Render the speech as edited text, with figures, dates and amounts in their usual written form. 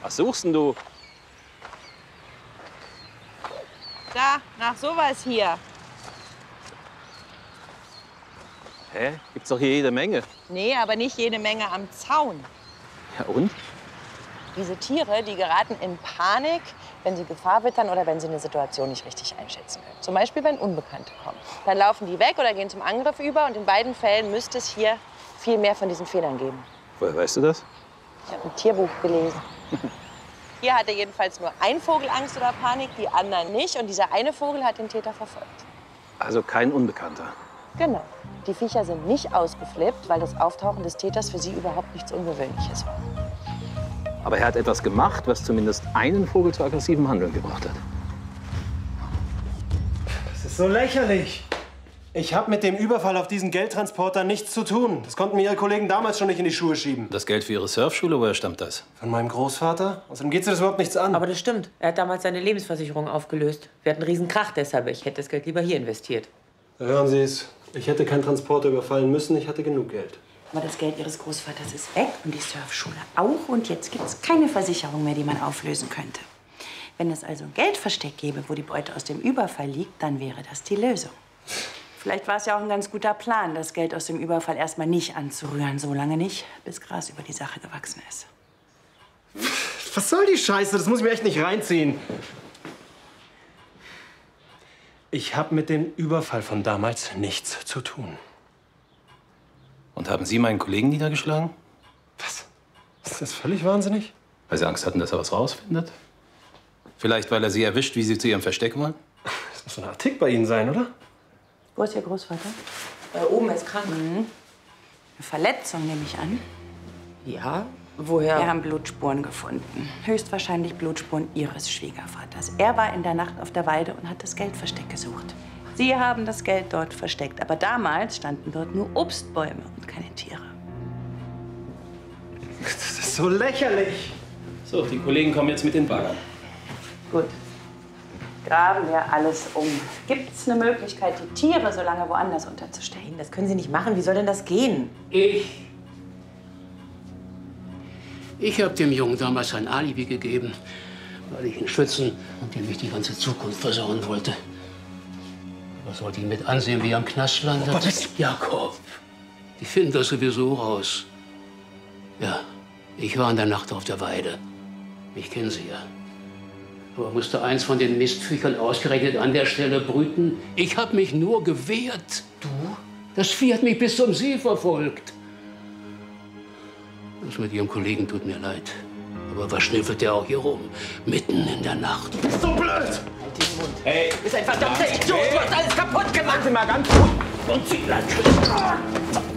Was suchst denn du? Da, nach sowas hier. Hä? Gibt's doch hier jede Menge. Nee, aber nicht jede Menge am Zaun. Ja und? Diese Tiere, die geraten in Panik, wenn sie Gefahr wittern oder wenn sie eine Situation nicht richtig einschätzen können. Zum Beispiel, wenn Unbekannte kommen. Dann laufen die weg oder gehen zum Angriff über. Und in beiden Fällen müsste es hier viel mehr von diesen Fehlern geben. Woher weißt du das? Ich habe ein Tierbuch gelesen. Hier hatte jedenfalls nur ein Vogel Angst oder Panik, die anderen nicht. Und dieser eine Vogel hat den Täter verfolgt. Also kein Unbekannter. Genau. Die Viecher sind nicht ausgeflippt, weil das Auftauchen des Täters für sie überhaupt nichts Ungewöhnliches war. Aber er hat etwas gemacht, was zumindest einen Vogel zu aggressivem Handeln gebracht hat. Das ist so lächerlich. Ich habe mit dem Überfall auf diesen Geldtransporter nichts zu tun. Das konnten mir Ihre Kollegen damals schon nicht in die Schuhe schieben. Das Geld für Ihre Surfschule, woher stammt das? Von meinem Großvater? Außerdem geht Sie das überhaupt nichts an. Aber das stimmt. Er hat damals seine Lebensversicherung aufgelöst. Wir hatten einen riesen Krach deshalb. Ich hätte das Geld lieber hier investiert. Da hören Sie es. Ich hätte keinen Transporter überfallen müssen. Ich hatte genug Geld. Aber das Geld Ihres Großvaters ist weg und die Surfschule auch. Und jetzt gibt es keine Versicherung mehr, die man auflösen könnte. Wenn es also ein Geldversteck gäbe, wo die Beute aus dem Überfall liegt, dann wäre das die Lösung. Vielleicht war es ja auch ein ganz guter Plan, das Geld aus dem Überfall erstmal nicht anzurühren. So lange nicht, bis Gras über die Sache gewachsen ist. Was soll die Scheiße? Das muss ich mir echt nicht reinziehen. Ich habe mit dem Überfall von damals nichts zu tun. Und haben Sie meinen Kollegen niedergeschlagen? Was? Ist das völlig wahnsinnig? Weil Sie Angst hatten, dass er was rausfindet? Vielleicht, weil er Sie erwischt, wie Sie zu Ihrem Versteck wollen? Das muss so eine Art Tick bei Ihnen sein, oder? Wo ist Ihr Großvater? Oben ist krank. Eine Verletzung, nehme ich an. Ja? Woher? Wir haben Blutspuren gefunden. Höchstwahrscheinlich Blutspuren Ihres Schwiegervaters. Er war in der Nacht auf der Weide und hat das Geldversteck gesucht. Sie haben das Geld dort versteckt. Aber damals standen dort nur Obstbäume und keine Tiere. Das ist so lächerlich. So, die Kollegen kommen jetzt mit den Baggern. Gut. Graben wir alles um. Gibt es eine Möglichkeit, die Tiere so lange woanders unterzustellen? Das können Sie nicht machen. Wie soll denn das gehen? Ich habe dem Jungen damals ein Alibi gegeben, weil ich ihn schützen und ihm nicht die ganze Zukunft versauen wollte. Was sollte ihn mit ansehen, wie er im Knast landet? Jakob, die finden das sowieso raus. Ja, ich war in der Nacht auf der Weide. Ich kenne sie ja. Aber musste eins von den Mistviechern ausgerechnet an der Stelle brüten? Ich habe mich nur gewehrt. Du? Das Vieh hat mich bis zum See verfolgt. Das mit Ihrem Kollegen tut mir leid. Aber was schnüffelt der auch hier rum? Mitten in der Nacht. Das ist so blöd! Halt den Mund. Hey! Du bist ein verdammter Idiot! Du hast alles kaputt gemacht! Machen Sie mal ganz gut. Und Sie, Landschrift.